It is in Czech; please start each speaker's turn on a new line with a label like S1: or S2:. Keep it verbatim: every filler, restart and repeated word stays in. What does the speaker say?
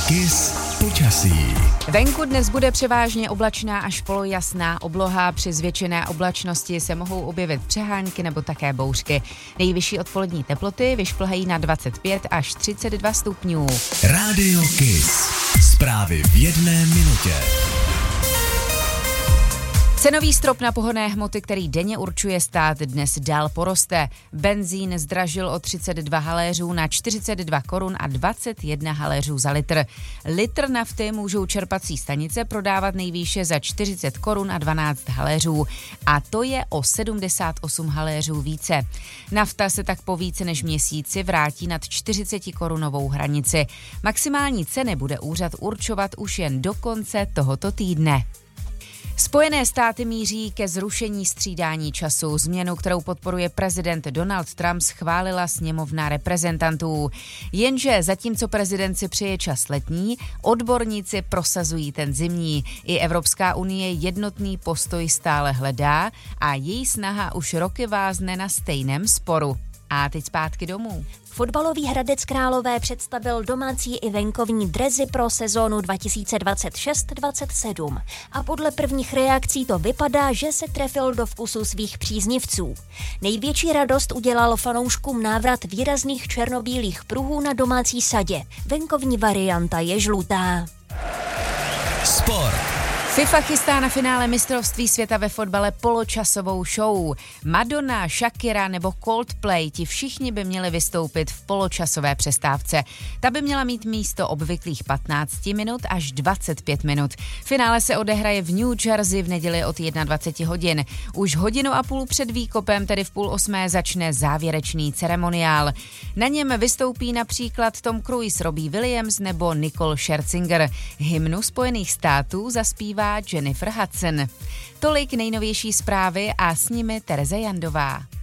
S1: Kiss počasí.
S2: Venku dnes bude převážně oblačná až polojasná obloha. Při zvětšené oblačnosti se mohou objevit přehánky nebo také bouřky. Nejvyšší odpolední teploty vyšplhají na dvacet pět až třicet dva stupňů.
S1: Rádio Kiss. Zprávy v jedné minutě.
S2: Cenový strop na pohonné hmoty, který denně určuje stát, dnes dál poroste. Benzín zdražil o třicet dva haléřů na čtyřicet dva korun a dvacet jedna haléřů za litr. Litr nafty můžou čerpací stanice prodávat nejvýše za čtyřicet korun a dvanáct haléřů. A to je o sedmdesát osm haléřů více. Nafta se tak po více než měsíci vrátí nad čtyřicet korunovou hranici. Maximální ceny bude úřad určovat už jen do konce tohoto týdne. Spojené státy míří ke zrušení střídání času. Změnu, kterou podporuje prezident Donald Trump, schválila sněmovna reprezentantů. Jenže zatímco prezident si přeje čas letní, odborníci prosazují ten zimní. I Evropská unie jednotný postoj stále hledá a její snaha už roky vázne na stejném sporu. A teď zpátky domů.
S3: Fotbalový Hradec Králové představil domácí i venkovní dresy pro sezónu dva tisíce dvacet šest dvacet sedm. A podle prvních reakcí to vypadá, že se trefil do vkusu svých příznivců. Největší radost udělal fanouškům návrat výrazných černobílých pruhů na domácí sadě. Venkovní varianta je žlutá.
S1: Sport.
S2: FIFA chystá na finále mistrovství světa ve fotbale poločasovou show. Madonna, Shakira nebo Coldplay, ti všichni by měli vystoupit v poločasové přestávce. Ta by měla mít místo obvyklých patnáct minut až dvacet pět minut. Finále se odehraje v New Jersey v neděli od dvacet jedna hodin. Už hodinu a půl před výkopem, tedy v půl osmé, začne závěrečný ceremoniál. Na něm vystoupí například Tom Cruise, Robbie Williams nebo Nicole Scherzinger. Hymnu Spojených států zaspívá Jennifer Hudson. Tolik nejnovější zprávy a s nimi Tereza Jandová.